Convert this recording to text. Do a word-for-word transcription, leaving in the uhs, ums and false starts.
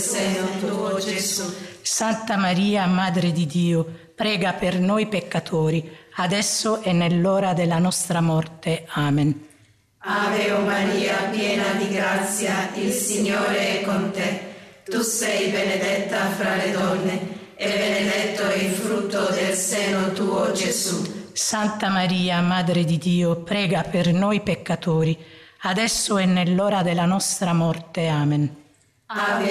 seno tuo, Gesù. Santa Maria, Madre di Dio, prega per noi peccatori, adesso e nell'ora della nostra morte. Amen. Ave o Maria, piena di grazia, il Signore è con te. Tu sei benedetta fra le donne, e benedetto è il frutto del seno tuo, Gesù. Santa Maria, Madre di Dio, prega per noi peccatori, adesso e nell'ora della nostra morte. Amen. Ave